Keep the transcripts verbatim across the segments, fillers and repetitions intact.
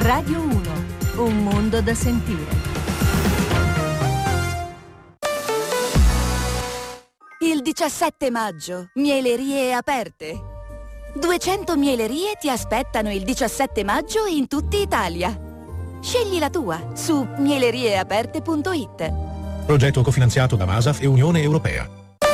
Radio uno, un mondo da sentire. Il diciassette maggio, mielerie aperte. duecento mielerie ti aspettano il diciassette maggio in tutta Italia. Scegli la tua su mielerieaperte punto it. Progetto cofinanziato da Masaf e Unione Europea.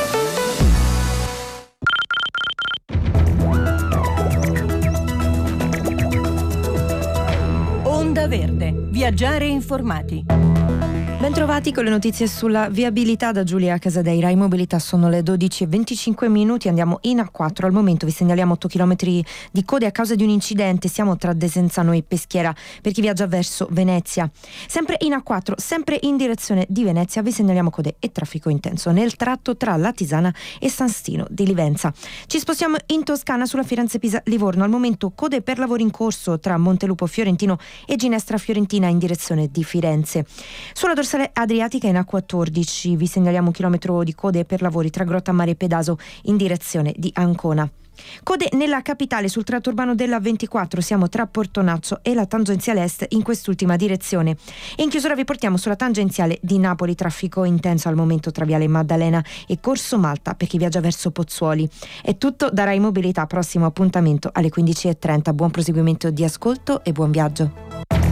Onda Verde, viaggiare informati. Bentrovati con le notizie sulla viabilità da Giulia Casadeira. In mobilità sono le dodici e venticinque minuti, andiamo in A quattro. Al momento vi segnaliamo otto chilometri di code a causa di un incidente. Siamo tra Desenzano e Peschiera per chi viaggia verso Venezia. Sempre in A quattro, sempre in direzione di Venezia, vi segnaliamo code e traffico intenso nel tratto tra Latisana e San Stino di Livenza. Ci spostiamo in Toscana sulla Firenze-Pisa-Livorno. Al momento code per lavori in corso tra Montelupo Fiorentino e Ginestra Fiorentina in direzione di Firenze. Sulla dorsale Adriatica in A quattordici vi segnaliamo un chilometro di code per lavori tra Grottammare e Pedaso in direzione di Ancona. Code nella capitale sul tratto urbano della ventiquattro, siamo tra Portonazzo e la tangenziale est in quest'ultima direzione. E in chiusura vi portiamo sulla tangenziale di Napoli, traffico intenso al momento tra Viale Maddalena e Corso Malta per chi viaggia verso Pozzuoli. È tutto da Rai Mobilità, prossimo appuntamento alle quindici e trenta. Buon proseguimento di ascolto e buon viaggio.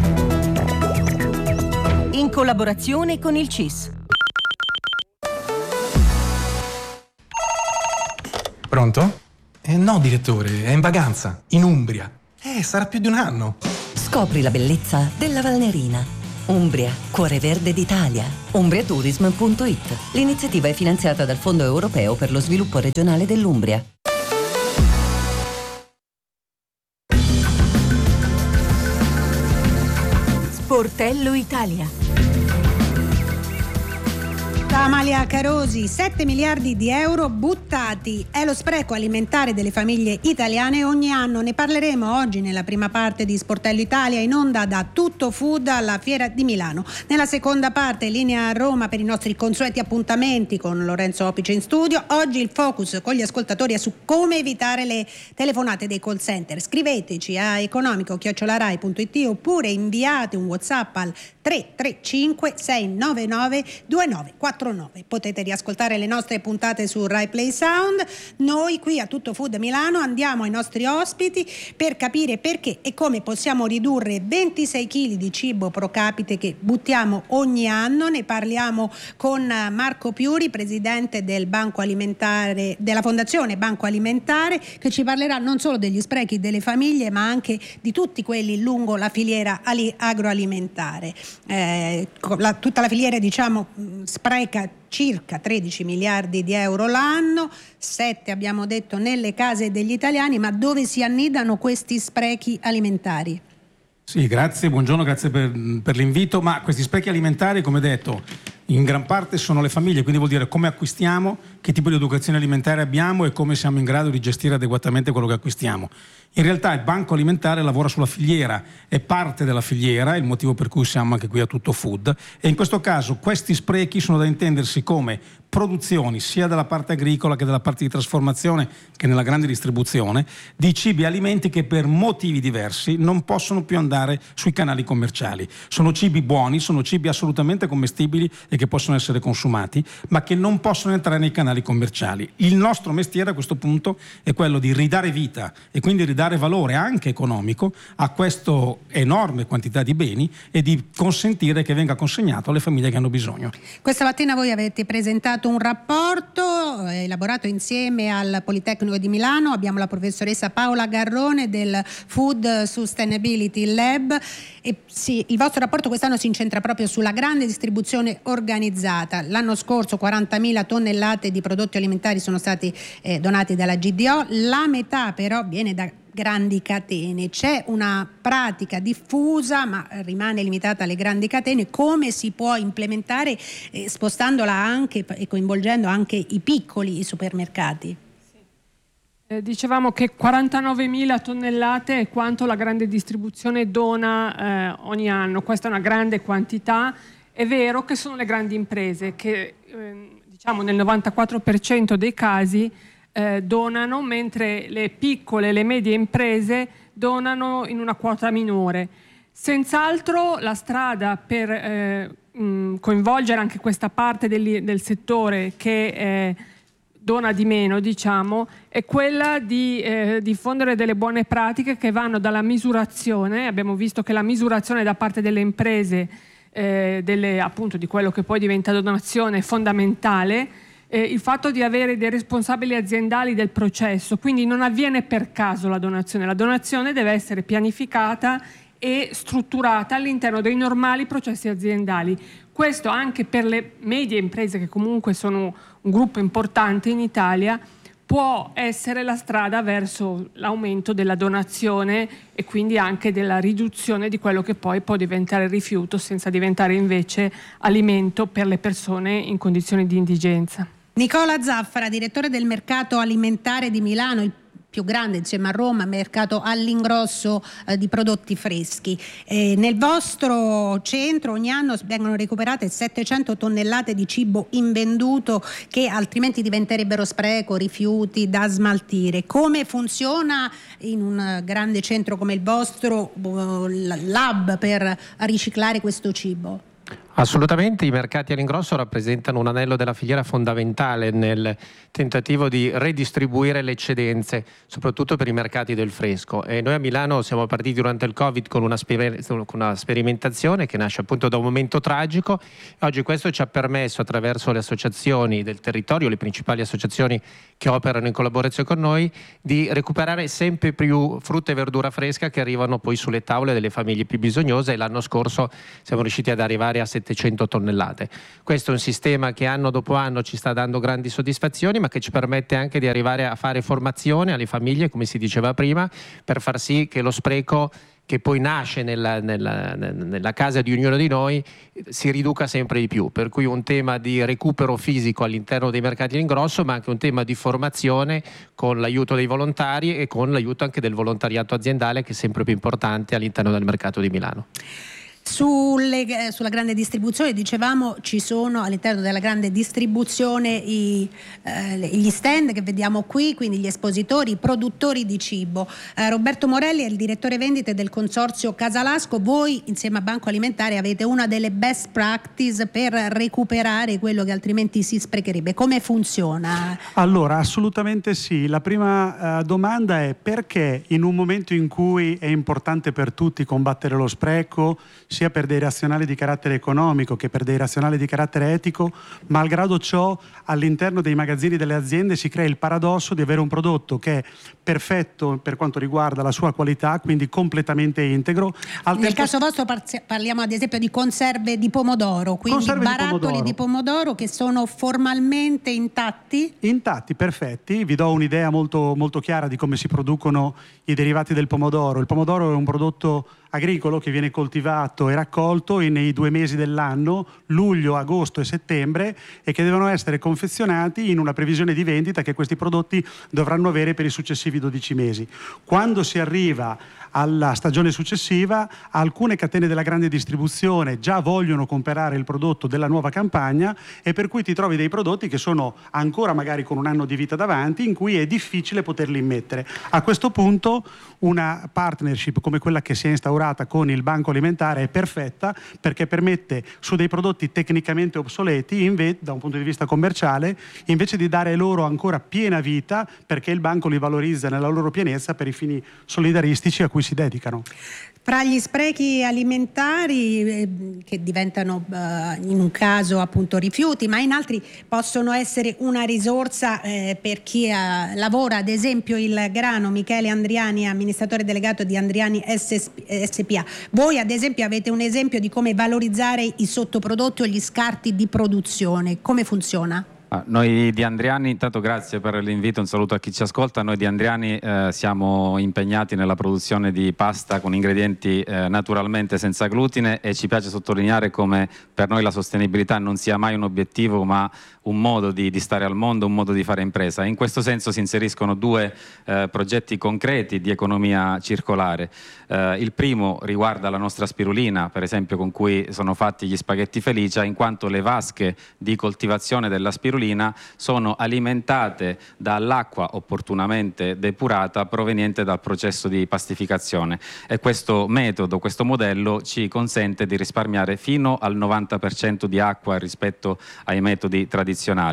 In collaborazione con il C I S. Pronto? Eh no, direttore, è in vacanza, in Umbria. Eh, sarà più di un anno. Scopri la bellezza della Valnerina. Umbria, cuore verde d'Italia. umbriatourism punto it. L'iniziativa è finanziata dal Fondo Europeo per lo sviluppo regionale dell'Umbria. Sportello Italia. Da Amalia Carosi, sette miliardi di euro buttati. È lo spreco alimentare delle famiglie italiane ogni anno. Ne parleremo oggi nella prima parte di Sportello Italia, in onda da Tutto Food alla Fiera di Milano. Nella seconda parte, linea a Roma per i nostri consueti appuntamenti con Lorenzo Opice in studio. Oggi il focus con gli ascoltatori è su come evitare le telefonate dei call center. Scriveteci a economico chiocciola rai punto it oppure inviate un WhatsApp al tre tre cinque sei nove nove due nove quattro nove. Potete riascoltare le nostre puntate su Rai Play Sound. Noi qui a Tutto Food Milano andiamo ai nostri ospiti per capire perché e come possiamo ridurre ventisei chili di cibo pro capite che buttiamo ogni anno. Ne parliamo con Marco Piuri, presidente del Banco Alimentare, della Fondazione Banco Alimentare, che ci parlerà non solo degli sprechi delle famiglie ma anche di tutti quelli lungo la filiera ali- agroalimentare. Eh, la, tutta la filiera, diciamo, spreca circa tredici miliardi di euro l'anno, sette abbiamo detto nelle case degli italiani, ma dove si annidano questi sprechi alimentari? Sì, grazie, buongiorno, grazie per, per l'invito, ma questi sprechi alimentari, come detto, in gran parte sono le famiglie, quindi vuol dire come acquistiamo, che tipo di educazione alimentare abbiamo e come siamo in grado di gestire adeguatamente quello che acquistiamo. In realtà il Banco Alimentare lavora sulla filiera, è parte della filiera, è il motivo per cui siamo anche qui a Tutto Food, e in questo caso questi sprechi sono da intendersi come produzioni sia dalla parte agricola che dalla parte di trasformazione che nella grande distribuzione di cibi e alimenti che per motivi diversi non possono più andare sui canali commerciali. Sono cibi buoni, sono cibi assolutamente commestibili e che possono essere consumati, ma che non possono entrare nei canali commerciali. Il nostro mestiere a questo punto è quello di ridare vita e quindi ridare valore anche economico a questa enorme quantità di beni e di consentire che venga consegnato alle famiglie che hanno bisogno. Questa mattina voi avete presentato un rapporto elaborato insieme al Politecnico di Milano. Abbiamo la professoressa Paola Garrone del Food Sustainability Lab e sì, il vostro rapporto quest'anno si incentra proprio sulla grande distribuzione organizzata. L'anno scorso quarantamila tonnellate di prodotti alimentari sono stati eh, donati dalla G D O, la metà però viene da grandi catene. C'è una pratica diffusa ma rimane limitata alle grandi catene. Come si può implementare eh, spostandola anche e coinvolgendo anche i piccoli i supermercati? Eh, dicevamo che quarantanovemila tonnellate è quanto la grande distribuzione dona eh, ogni anno. Questa è una grande quantità. È vero che sono le grandi imprese che eh, diciamo nel novantaquattro per cento dei casi Eh, donano, mentre le piccole e le medie imprese donano in una quota minore. Senz'altro la strada per eh, mh, coinvolgere anche questa parte del, del settore che eh, dona di meno, diciamo, è quella di eh, diffondere delle buone pratiche che vanno dalla misurazione. Abbiamo visto che la misurazione da parte delle imprese eh, delle, appunto, di quello che poi diventa donazione è fondamentale. Eh, il fatto di avere dei responsabili aziendali del processo, quindi non avviene per caso la donazione, la donazione deve essere pianificata e strutturata all'interno dei normali processi aziendali. Questo anche per le medie imprese, che comunque sono un gruppo importante in Italia, può essere la strada verso l'aumento della donazione e quindi anche della riduzione di quello che poi può diventare rifiuto, senza diventare invece alimento per le persone in condizioni di indigenza. Nicola Zaffara, direttore del mercato alimentare di Milano, il più grande insieme a Roma, mercato all'ingrosso eh, di prodotti freschi. Eh, nel vostro centro ogni anno vengono recuperate settecento tonnellate di cibo invenduto che altrimenti diventerebbero spreco, rifiuti da smaltire. Come funziona in un grande centro come il vostro uh, l'hub per riciclare questo cibo? Assolutamente, i mercati all'ingrosso rappresentano un anello della filiera fondamentale nel tentativo di redistribuire le eccedenze, soprattutto per i mercati del fresco. E noi a Milano siamo partiti durante il Covid con una, sper- con una sperimentazione che nasce appunto da un momento tragico. Oggi questo ci ha permesso, attraverso le associazioni del territorio, le principali associazioni che operano in collaborazione con noi, di recuperare sempre più frutta e verdura fresca che arrivano poi sulle tavole delle famiglie più bisognose, e l'anno scorso siamo riusciti ad arrivare a settecento tonnellate. Questo è un sistema che anno dopo anno ci sta dando grandi soddisfazioni, ma che ci permette anche di arrivare a fare formazione alle famiglie, come si diceva prima, per far sì che lo spreco che poi nasce nella, nella, nella casa di ognuno di noi si riduca sempre di più. Per cui un tema di recupero fisico all'interno dei mercati all'ingrosso, ma anche un tema di formazione con l'aiuto dei volontari e con l'aiuto anche del volontariato aziendale, che è sempre più importante all'interno del mercato di Milano. Sulle, sulla grande distribuzione, dicevamo, ci sono all'interno della grande distribuzione i, eh, gli stand che vediamo qui, quindi gli espositori, i produttori di cibo. Eh, Roberto Morelli è il direttore vendite del consorzio Casalasco. Voi insieme a Banco Alimentare avete una delle best practice per recuperare quello che altrimenti si sprecherebbe. Come funziona? Allora, assolutamente sì. La prima eh, domanda è: perché in un momento in cui è importante per tutti combattere lo spreco, sia per dei razionali di carattere economico che per dei razionali di carattere etico, malgrado ciò all'interno dei magazzini delle aziende si crea il paradosso di avere un prodotto che è perfetto per quanto riguarda la sua qualità, quindi completamente integro. Al Nel tempo... caso vostro parliamo ad esempio di conserve di pomodoro, quindi conserve barattoli di pomodoro. di pomodoro che sono formalmente intatti? Intatti, perfetti. Vi do un'idea molto, molto chiara di come si producono i derivati del pomodoro. Il pomodoro è un prodotto agricolo che viene coltivato e raccolto nei due mesi dell'anno, luglio, agosto e settembre, e che devono essere confezionati in una previsione di vendita che questi prodotti dovranno avere per i successivi dodici mesi. Quando si arriva alla stagione successiva, alcune catene della grande distribuzione già vogliono comprare il prodotto della nuova campagna, e per cui ti trovi dei prodotti che sono ancora magari con un anno di vita davanti, in cui è difficile poterli immettere. A questo punto una partnership come quella che si è instaurata con il Banco Alimentare è perfetta, perché permette su dei prodotti tecnicamente obsoleti, inve- da un punto di vista commerciale, invece di dare loro ancora piena vita, perché il banco li valorizza nella loro pienezza per i fini solidaristici a cui si dedicano. Fra gli sprechi alimentari eh, che diventano eh, in un caso appunto rifiuti, ma in altri possono essere una risorsa eh, per chi eh, lavora, ad esempio il grano. Michele Andriani, amministratore delegato di Andriani S P A. Voi ad esempio avete un esempio di come valorizzare i sottoprodotti o gli scarti di produzione. Come funziona? Ah, noi di Andriani, intanto grazie per l'invito, un saluto a chi ci ascolta. Noi di Andriani eh, siamo impegnati nella produzione di pasta con ingredienti eh, naturalmente senza glutine, e ci piace sottolineare come per noi la sostenibilità non sia mai un obiettivo ma un modo di, di stare al mondo, un modo di fare impresa. In questo senso si inseriscono due eh, progetti concreti di economia circolare. Eh, il primo riguarda la nostra spirulina, per esempio, con cui sono fatti gli spaghetti Felicia, in quanto le vasche di coltivazione della spirulina sono alimentate dall'acqua opportunamente depurata proveniente dal processo di pastificazione, e questo metodo, questo modello ci consente di risparmiare fino al novanta per cento di acqua rispetto ai metodi tradizionali.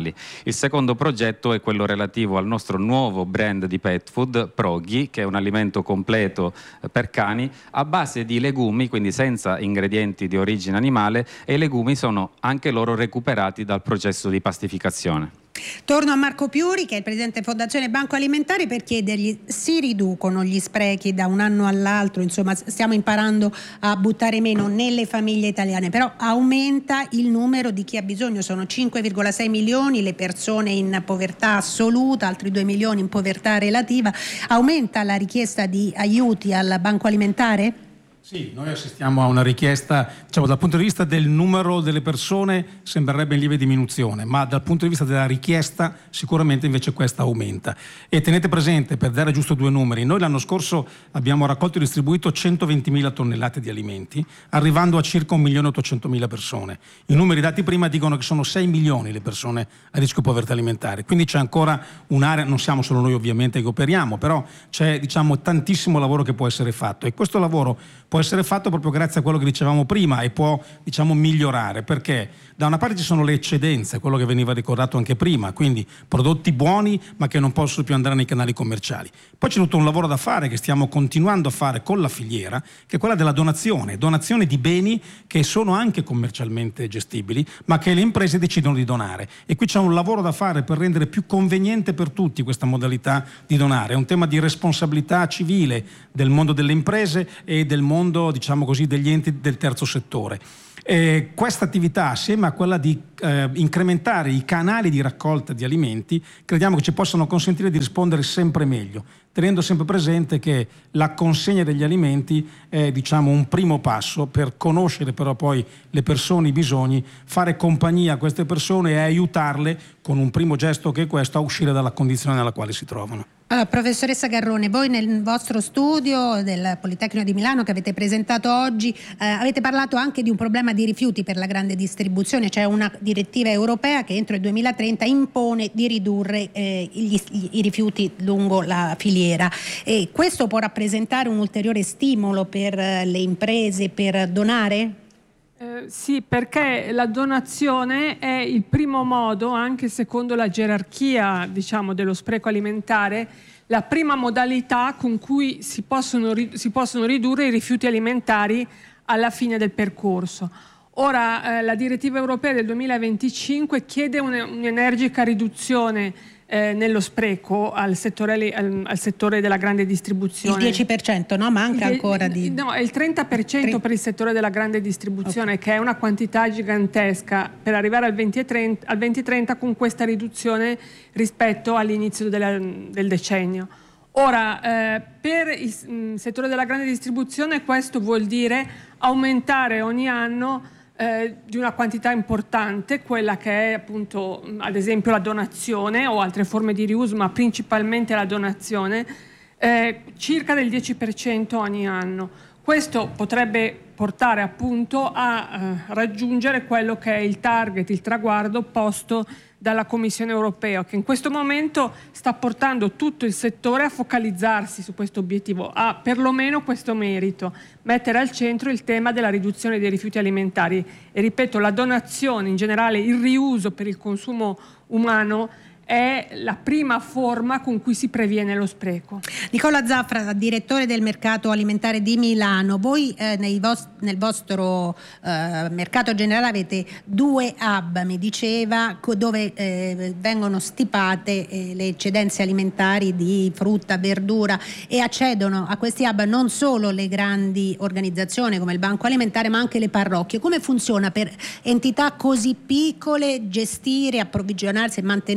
Il secondo progetto è quello relativo al nostro nuovo brand di pet food, Proghi, che è un alimento completo per cani a base di legumi, quindi senza ingredienti di origine animale, e i legumi sono anche loro recuperati dal processo di pastificazione. Torno a Marco Piuri, che è il presidente Fondazione Banco Alimentare, per chiedergli: si riducono gli sprechi da un anno all'altro? Insomma, stiamo imparando a buttare meno nelle famiglie italiane, però aumenta il numero di chi ha bisogno. Sono cinque virgola sei milioni le persone in povertà assoluta, altri due milioni in povertà relativa. Aumenta la richiesta di aiuti al Banco Alimentare? Sì, noi assistiamo a una richiesta, diciamo, dal punto di vista del numero delle persone sembrerebbe in lieve diminuzione, ma dal punto di vista della richiesta sicuramente invece questa aumenta. E tenete presente, per dare giusto due numeri, noi l'anno scorso abbiamo raccolto e distribuito centoventimila tonnellate di alimenti, arrivando a circa un milione e ottocentomila persone. I numeri dati prima dicono che sono sei milioni le persone a rischio povertà alimentare, quindi c'è ancora un'area, non siamo solo noi ovviamente che operiamo, però c'è, diciamo, tantissimo lavoro che può essere fatto, e questo lavoro può essere fatto proprio grazie a quello che dicevamo prima, e può, diciamo, migliorare, perché da una parte ci sono le eccedenze, quello che veniva ricordato anche prima, quindi prodotti buoni ma che non possono più andare nei canali commerciali. Poi c'è tutto un lavoro da fare che stiamo continuando a fare con la filiera, che è quella della donazione, donazione di beni che sono anche commercialmente gestibili ma che le imprese decidono di donare, e qui c'è un lavoro da fare per rendere più conveniente per tutti questa modalità di donare. È un tema di responsabilità civile del mondo delle imprese e del mondo, diciamo così, degli enti del terzo settore. Eh, questa attività, assieme a quella di eh, incrementare i canali di raccolta di alimenti, crediamo che ci possano consentire di rispondere sempre meglio, tenendo sempre presente che la consegna degli alimenti è, diciamo, un primo passo per conoscere però poi le persone, i bisogni, fare compagnia a queste persone e aiutarle con un primo gesto che è questo a uscire dalla condizione nella quale si trovano. Allora, professoressa Garrone, voi nel vostro studio del Politecnico di Milano che avete presentato oggi eh, avete parlato anche di un problema di rifiuti per la grande distribuzione. C'è una direttiva europea che entro il duemilatrenta impone di ridurre eh, gli, i rifiuti lungo la filiera, e questo può rappresentare un ulteriore stimolo per eh, le imprese per donare? Eh, sì, perché la donazione è il primo modo, anche secondo la gerarchia, diciamo, dello spreco alimentare, la prima modalità con cui si possono, si possono ridurre i rifiuti alimentari alla fine del percorso. Ora, eh, la direttiva europea del duemilaventicinque chiede un'energica riduzione Eh, nello spreco al settore, al, al settore della grande distribuzione. Il dieci per cento, no? Manca il, ancora di... No, è il trenta per cento per il settore della grande distribuzione, okay, che è una quantità gigantesca per arrivare al duemilatrenta con questa riduzione rispetto all'inizio della, del decennio. Ora, eh, per il mh, settore della grande distribuzione questo vuol dire aumentare ogni anno Eh, di una quantità importante, quella che è appunto ad esempio la donazione o altre forme di riuso, ma principalmente la donazione, eh, circa del dieci per cento ogni anno. Questo potrebbe portare appunto a eh, raggiungere quello che è il target, il traguardo posto dalla Commissione europea, che in questo momento sta portando tutto il settore a focalizzarsi su questo obiettivo, a perlomeno questo merito, mettere al centro il tema della riduzione dei rifiuti alimentari. E ripeto, la donazione, in generale il riuso per il consumo umano, è la prima forma con cui si previene lo spreco. Nicola Zaffra, direttore del mercato alimentare di Milano, voi eh, nei vos- nel vostro eh, mercato generale avete due hub, mi diceva, co- dove eh, vengono stipate eh, le eccedenze alimentari di frutta, verdura, e accedono a questi hub non solo le grandi organizzazioni come il Banco Alimentare ma anche le parrocchie. Come funziona per entità così piccole gestire, approvvigionarsi e mantenere appunto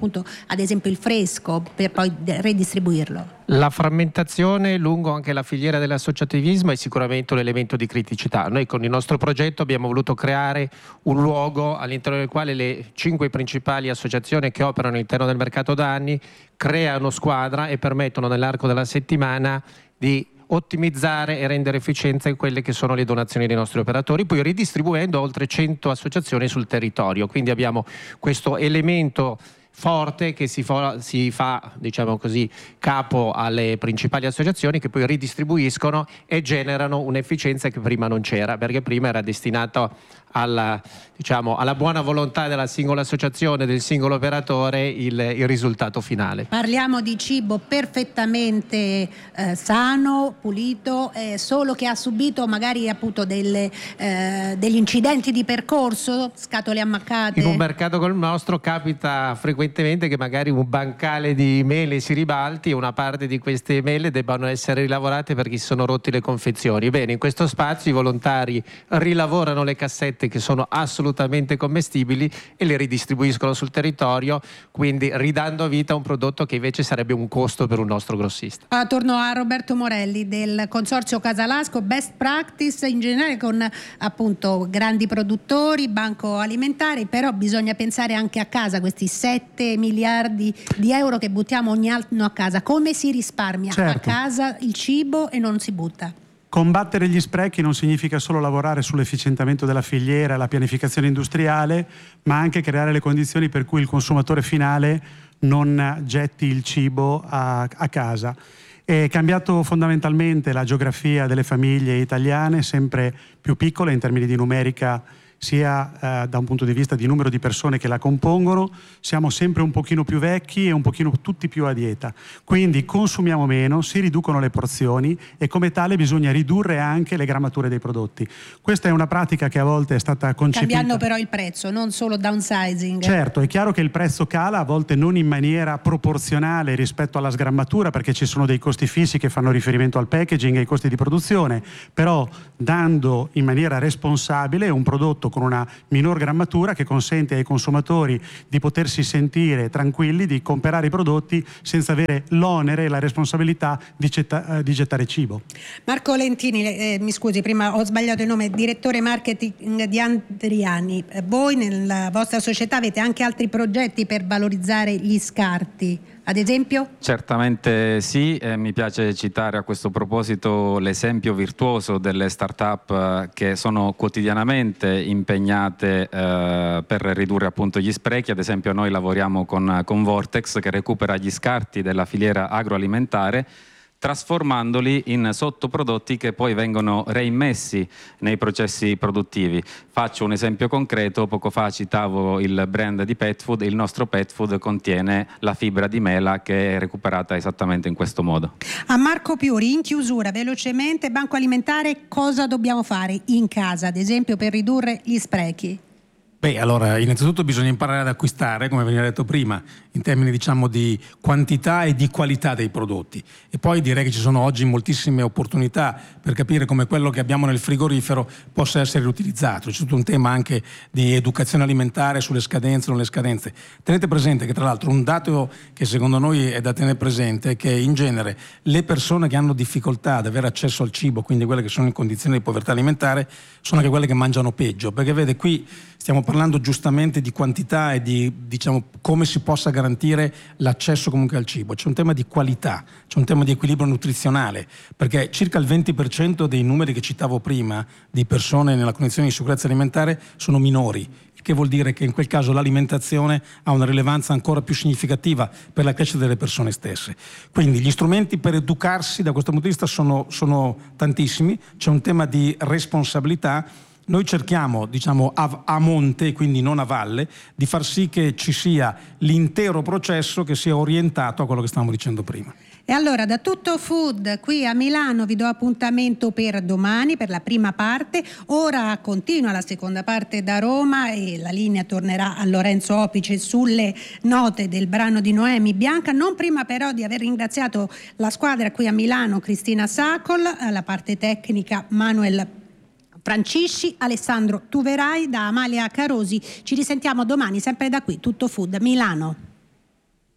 appunto ad esempio il fresco per poi redistribuirlo? La frammentazione lungo anche la filiera dell'associativismo è sicuramente un elemento di criticità. Noi con il nostro progetto abbiamo voluto creare un luogo all'interno del quale le cinque principali associazioni che operano all'interno del mercato da anni creano squadra e permettono nell'arco della settimana di ottimizzare e rendere efficienza in quelle che sono le donazioni dei nostri operatori, poi ridistribuendo oltre cento associazioni sul territorio. Quindi abbiamo questo elemento forte che si fa, si fa, diciamo così, capo alle principali associazioni che poi ridistribuiscono e generano un'efficienza che prima non c'era, perché prima era destinato alla, diciamo, alla buona volontà della singola associazione, del singolo operatore, il, il risultato finale. Parliamo di cibo perfettamente eh, sano, pulito, eh, solo che ha subito magari appunto delle, eh, degli incidenti di percorso, scatole ammaccate. In un mercato come il nostro capita frequentemente che magari un bancale di mele si ribalti e una parte di queste mele debbano essere rilavorate perché si sono rotti le confezioni. Bene, in questo spazio i volontari rilavorano le cassette che sono assolutamente commestibili e le ridistribuiscono sul territorio, quindi ridando vita a un prodotto che invece sarebbe un costo per un nostro grossista. Ah, torno a Roberto Morelli del Consorzio Casalasco, best practice in generale con appunto grandi produttori, banco alimentare, però bisogna pensare anche a casa, questi sette miliardi di euro che buttiamo ogni anno a casa, come si risparmia certo. a casa il cibo e non si butta? Combattere gli sprechi non significa solo lavorare sull'efficientamento della filiera e la pianificazione industriale, ma anche creare le condizioni per cui il consumatore finale non getti il cibo a, a casa. È cambiato fondamentalmente la geografia delle famiglie italiane, sempre più piccole in termini di numerica, sia eh, da un punto di vista di numero di persone che la compongono. Siamo sempre un pochino più vecchi e un pochino tutti più a dieta, quindi consumiamo meno, si riducono le porzioni e come tale bisogna ridurre anche le grammature dei prodotti. Questa è una pratica che a volte è stata concepita cambiando però il prezzo, non solo downsizing. Certo, è chiaro che il prezzo cala, a volte non in maniera proporzionale rispetto alla sgrammatura, perché ci sono dei costi fissi che fanno riferimento al packaging e ai costi di produzione, però dando in maniera responsabile un prodotto con una minor grammatura che consente ai consumatori di potersi sentire tranquilli di comprare i prodotti senza avere l'onere e la responsabilità di, getta, di gettare cibo. Marco Lentini, eh, mi scusi, prima ho sbagliato il nome, direttore marketing di Andriani. Eh, voi nella vostra società avete anche altri progetti per valorizzare gli scarti, ad esempio? Certamente sì, eh, mi piace citare a questo proposito l'esempio virtuoso delle start-up eh, che sono quotidianamente impegnate eh, per ridurre appunto gli sprechi. Ad esempio noi lavoriamo con, con Vortex, che recupera gli scarti della filiera agroalimentare trasformandoli in sottoprodotti che poi vengono reimmessi nei processi produttivi. Faccio un esempio concreto: poco fa citavo il brand di pet food, il nostro pet food contiene la fibra di mela che è recuperata esattamente in questo modo. A Marco Piuri, in chiusura, velocemente, banco alimentare, cosa dobbiamo fare in casa, ad esempio, per ridurre gli sprechi? Beh, allora, innanzitutto bisogna imparare ad acquistare, come veniva detto prima, in termini diciamo di quantità e di qualità dei prodotti. E poi direi che ci sono oggi moltissime opportunità per capire come quello che abbiamo nel frigorifero possa essere riutilizzato. C'è tutto un tema anche di educazione alimentare sulle scadenze o non le scadenze. Tenete presente che tra l'altro un dato che secondo noi è da tenere presente è che in genere le persone che hanno difficoltà ad avere accesso al cibo, quindi quelle che sono in condizioni di povertà alimentare, sono anche quelle che mangiano peggio, perché vede, qui stiamo parlando giustamente di quantità e di, diciamo, come si possa garantire l'accesso comunque al cibo. C'è un tema di qualità, c'è un tema di equilibrio nutrizionale, perché circa il venti per cento dei numeri che citavo prima di persone nella condizione di sicurezza alimentare sono minori, il che vuol dire che in quel caso l'alimentazione ha una rilevanza ancora più significativa per la crescita delle persone stesse. Quindi gli strumenti per educarsi da questo punto di vista sono, sono tantissimi, c'è un tema di responsabilità. Noi cerchiamo, diciamo, a, a monte, quindi non a valle, di far sì che ci sia l'intero processo che sia orientato a quello che stavamo dicendo prima. E allora da Tutto Food qui a Milano vi do appuntamento per domani, per la prima parte. Ora continua la seconda parte da Roma e la linea tornerà a Lorenzo Opice sulle note del brano di Noemi Bianca. Non prima però di aver ringraziato la squadra qui a Milano, Cristina Sacol, alla parte tecnica Manuel Francisci, Alessandro Tuverai, da Amalia Carosi. Ci risentiamo domani sempre da qui, Tutto Food Milano.